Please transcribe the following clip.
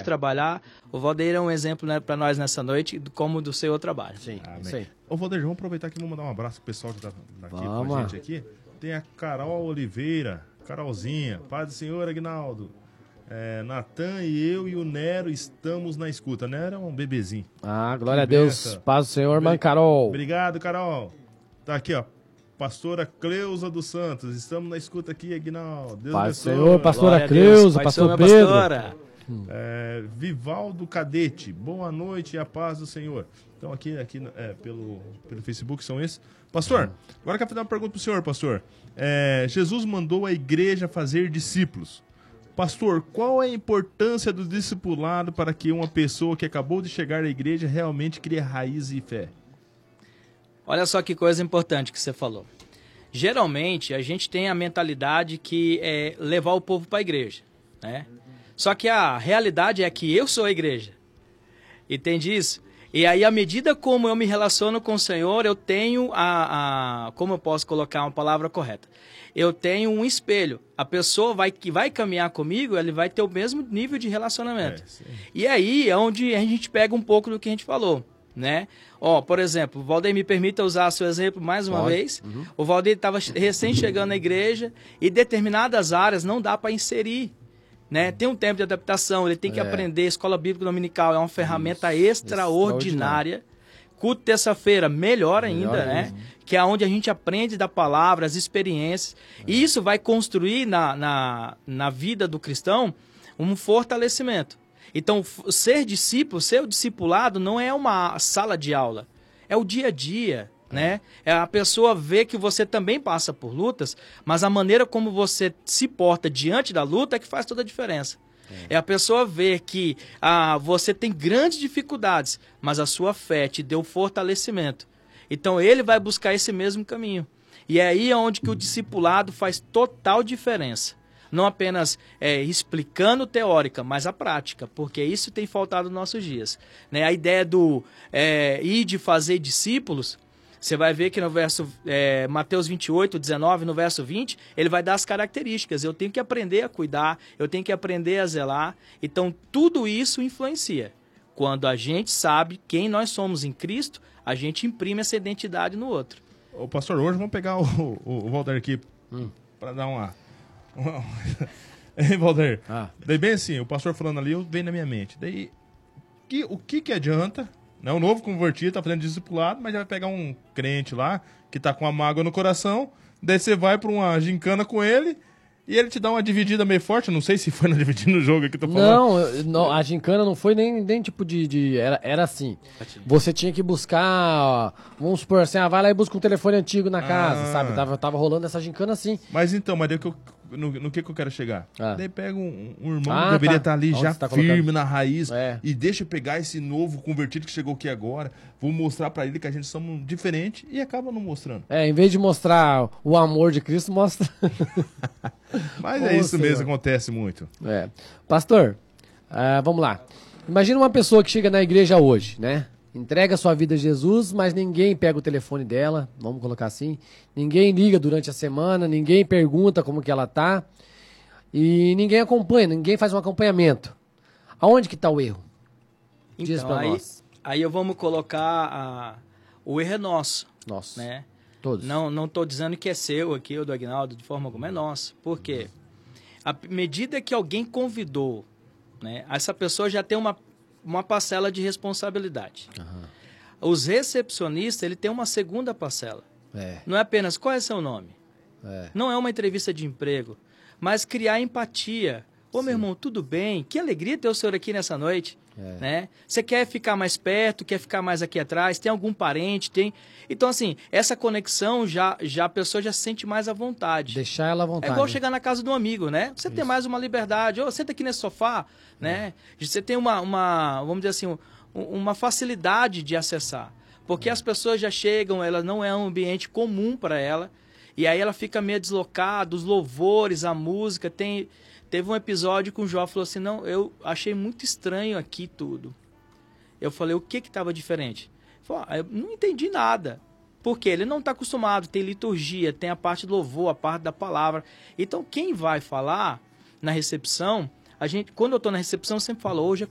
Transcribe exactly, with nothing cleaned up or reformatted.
é. trabalhar. O Valdeir é um exemplo, né, para nós nessa noite, como do seu trabalho. Sim, isso aí. Ô, Valdeir, vamos aproveitar aqui e vamos mandar um abraço pro pessoal que tá aqui vamos. com a gente aqui. Tem a Carol Oliveira, Carolzinha, Paz do Senhor, Aguinaldo. É, Natan e eu e o Nero estamos na escuta. Nero é um bebezinho. Ah, glória que a Deus. Benção. Paz do Senhor, irmã Carol. Obrigado, Carol. Tá aqui, ó. Pastora Cleusa dos Santos. Estamos na escuta aqui, Aguinaldo. Deus Paz do Senhor, pastora Cleusa, pastor Pedro. Pastora. É, Vivaldo Cadete. Boa noite e a paz do Senhor. Então aqui, aqui é, pelo, pelo Facebook são esses. Pastor, agora eu quero fazer uma pergunta pro senhor, pastor. É, Jesus mandou a igreja fazer discípulos. Pastor, qual é a importância do discipulado para que uma pessoa que acabou de chegar à igreja realmente crie raiz e fé? Olha só que coisa importante que você falou. Geralmente, a gente tem a mentalidade que é levar o povo para a igreja, né? Só que a realidade é que eu sou a igreja. Entende isso? E aí, à medida como eu me relaciono com o Senhor, eu tenho a... a como eu posso colocar uma palavra correta? Eu tenho um espelho. A pessoa vai, que vai caminhar comigo, ele vai ter o mesmo nível de relacionamento. É, e aí é onde a gente pega um pouco do que a gente falou, né? Ó, por exemplo, o Valdeir, me permita usar seu exemplo mais uma Pode. vez. Uhum. O Valdeir estava recém chegando na igreja e determinadas áreas não dá para inserir. Né? Tem um tempo de adaptação, ele tem que é. aprender. Escola Bíblica Dominical é uma ferramenta Isso. extraordinária. Culto terça-feira, melhor ainda, melhor né? Mesmo. Que é onde a gente aprende da palavra, as experiências. É. E isso vai construir na, na, na vida do cristão um fortalecimento. Então, ser discípulo, ser o discipulado não é uma sala de aula. É o dia a dia, é. né? É a pessoa ver que você também passa por lutas, mas a maneira como você se porta diante da luta é que faz toda a diferença. É a pessoa ver que ah, você tem grandes dificuldades, mas a sua fé te deu fortalecimento. Então ele vai buscar esse mesmo caminho. E é aí onde que o discipulado faz total diferença. Não apenas é, explicando teórica, mas a prática, porque isso tem faltado nos nossos dias. Né? A ideia do é, ir de fazer discípulos, você vai ver que no verso é, Mateus vinte e oito, dezenove, no verso vinte, ele vai dar as características. Eu tenho que aprender a cuidar, eu tenho que aprender a zelar. Então, tudo isso influencia. Quando a gente sabe quem nós somos em Cristo, a gente imprime essa identidade no outro. Ô, pastor, hoje vamos pegar o, o, o Valdeir aqui hum. para dar uma... uma... Ei, Valdeir, ah. daí bem assim, o pastor falando ali, eu veio na minha mente. Daí, que, o que que adianta... Né? O novo convertido tá fazendo discipulado, mas já vai pegar um crente lá que tá com uma mágoa no coração, daí você vai pra uma gincana com ele e ele te dá uma dividida meio forte. Não sei se foi na dividida no jogo aqui que eu tô falando. Não, não, a gincana não foi nem, nem tipo de... de era, era assim, você tinha que buscar, vamos supor assim, ah, vai lá e busca um telefone antigo na casa, ah. sabe? Tava, tava rolando essa gincana assim. Mas então, mas daí que eu... No, no que, que eu quero chegar? Ah. Daí pega um, um irmão ah, que deveria estar tá. tá ali Onde já tá firme colocando? na raiz é. e deixa eu pegar esse novo convertido que chegou aqui agora, vou mostrar pra ele que a gente somos diferentes e acaba não mostrando. É, em vez de mostrar o amor de Cristo, mostra... Mas é isso mesmo, acontece muito. É. Pastor, uh, vamos lá. Imagina uma pessoa que chega na igreja hoje, né? Entrega sua vida a Jesus, mas ninguém pega o telefone dela, vamos colocar assim. Ninguém liga durante a semana, ninguém pergunta como que ela tá. E ninguém acompanha, ninguém faz um acompanhamento. Aonde que tá o erro? Diz então, pra aí, nós. Aí eu vamos colocar a, o erro é nosso. Nosso. Né? Todos. Não, não tô dizendo que é seu aqui, ou do Aguinaldo, de forma alguma, é nosso. Por quê? À medida que alguém convidou, né, essa pessoa já tem uma uma parcela de responsabilidade. Uhum. Os recepcionistas, ele tem uma segunda parcela. É. Não é apenas qual é seu nome. É. Não é uma entrevista de emprego, mas criar empatia. Ô, Sim. meu irmão, tudo bem? Que alegria ter o senhor aqui nessa noite. É. Né? Você quer ficar mais perto, quer ficar mais aqui atrás? Tem algum parente? Tem... Então, assim, essa conexão, já, já a pessoa já se sente mais à vontade. Deixar ela à vontade. É igual chegar na casa de um amigo, né? Você Isso. tem mais uma liberdade. Ô, senta aqui nesse sofá, é. né? Você tem uma, uma, vamos dizer assim, um, uma facilidade de acessar. Porque é. as pessoas já chegam, ela não é um ambiente comum para ela. E aí ela fica meio deslocada, os louvores, a música, tem... Teve um episódio que o Jó falou assim, não, eu achei muito estranho aqui tudo. Eu falei, o que que estava diferente? Ele falou, ah, eu não entendi nada. Por quê? Ele não está acostumado, tem liturgia, tem a parte do louvor, a parte da palavra. Então, quem vai falar na recepção, a gente, quando eu estou na recepção, eu sempre falo, hoje